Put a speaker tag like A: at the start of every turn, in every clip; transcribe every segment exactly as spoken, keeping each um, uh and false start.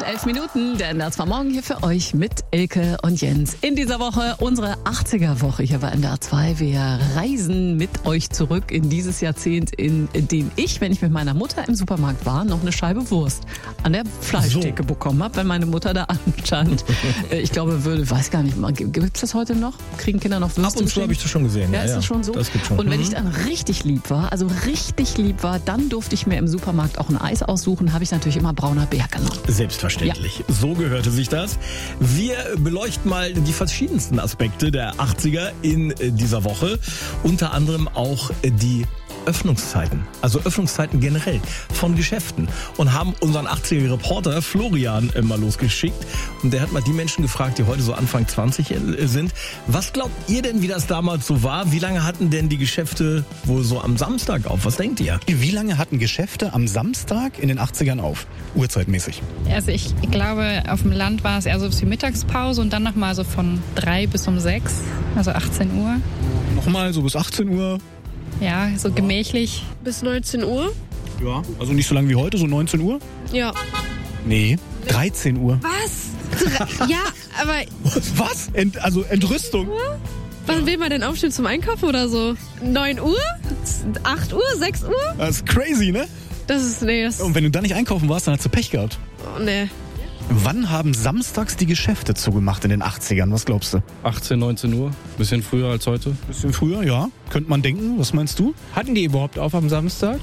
A: elf Minuten, der N D R zwei Morgen hier für euch mit Elke und Jens. In dieser Woche unsere achtziger-Woche hier bei N D R zwei. Wir reisen mit euch zurück in dieses Jahrzehnt, in dem ich, wenn ich mit meiner Mutter im Supermarkt war, noch eine Scheibe Wurst an der Fleischtheke so bekommen habe, wenn meine Mutter da anstand. Ich glaube, würde, weiß gar nicht, gibt es das heute noch? Kriegen Kinder noch Würste?
B: Ab und zu habe ich das schon gesehen.
A: Ja,
B: ja,
A: ist
B: ja.
A: das schon so?
B: Das gibt schon.
A: Und wenn
B: mhm.
A: ich dann richtig lieb war, also richtig lieb war, dann durfte ich mir im Supermarkt auch ein Eis aussuchen, habe ich natürlich immer brauner Bär genommen.
B: Selbstverständlich. Ja. So gehörte sich das. Wir beleuchten mal die verschiedensten Aspekte der achtziger in dieser Woche. Unter anderem auch die Öffnungszeiten, also Öffnungszeiten generell von Geschäften, und haben unseren achtziger-Reporter Florian mal losgeschickt, und der hat mal die Menschen gefragt, die heute so Anfang zwanzig sind. Was glaubt ihr denn, wie das damals so war? Wie lange hatten denn die Geschäfte wohl so am Samstag auf? Was denkt ihr?
C: Wie lange hatten Geschäfte am Samstag in den achtzigern auf? Uhrzeitmäßig.
D: Also ich glaube, auf dem Land war es eher so die Mittagspause und dann nochmal so von drei bis um sechs, also achtzehn Uhr.
C: Nochmal so bis achtzehn Uhr.
D: Ja, so gemächlich.
E: Bis neunzehn Uhr?
C: Ja, also nicht so lange wie heute, so neunzehn Uhr?
E: Ja.
C: Nee, dreizehn Uhr.
E: Was? Ja, aber...
C: Was? Ent, also Entrüstung?
E: Wann will man denn aufstehen zum Einkaufen oder so? neun Uhr? acht Uhr? sechs Uhr?
C: Das ist crazy, ne?
E: Das ist... Nee, das...
C: Und wenn du da nicht einkaufen warst, dann hast du Pech gehabt.
E: Oh, nee.
C: Wann haben samstags die Geschäfte zugemacht in den achtzigern? Was glaubst du?
F: achtzehn, neunzehn Uhr. Bisschen früher als heute.
C: Bisschen früher, ja. Könnte man denken. Was meinst du?
G: Hatten die überhaupt auf am Samstag?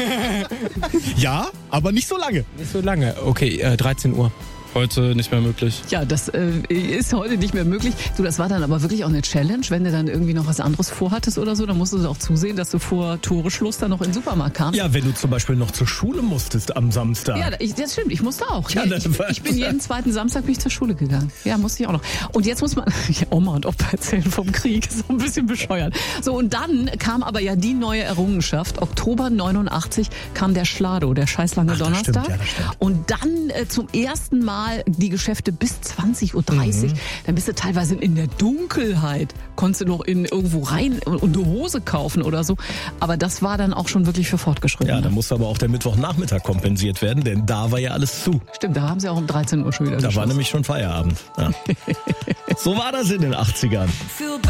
C: Ja, aber nicht so lange.
G: Nicht so lange. Okay, äh, dreizehn Uhr.
F: Heute nicht mehr möglich.
A: Ja, das äh, ist heute nicht mehr möglich. Du, das war dann aber wirklich auch eine Challenge, wenn du dann irgendwie noch was anderes vorhattest oder so, dann musstest du auch zusehen, dass du vor Toreschluss dann noch in den Supermarkt kamst.
B: Ja, wenn du zum Beispiel noch zur Schule musstest am Samstag.
A: Ja, ich, das stimmt, ich musste auch.
B: Ja,
A: ich, ich bin jeden zweiten Samstag bin ich zur Schule gegangen. Ja, musste ich auch noch. Und jetzt muss man, ja, Oma und Opa erzählen vom Krieg, so ein bisschen bescheuert. So, und dann kam aber ja die neue Errungenschaft. Oktober neunundachtzig kam der Schlado, der scheißlange
B: Ach, das
A: Donnerstag.
B: stimmt, ja, das stimmt.
A: Und dann äh, zum ersten Mal die Geschäfte bis zwanzig Uhr dreißig. Mhm. Dann bist du teilweise in der Dunkelheit. Konntest du noch in irgendwo rein und eine Hose kaufen oder so. Aber das war dann auch schon wirklich für Fortgeschrittene.
B: Ja, da musste aber auch der Mittwochnachmittag kompensiert werden, denn da war ja alles zu.
A: Stimmt, da haben sie auch um dreizehn Uhr schon wieder
B: Da
A: geschlossen.
B: war nämlich schon Feierabend. Ja. So war das in den achtzigern.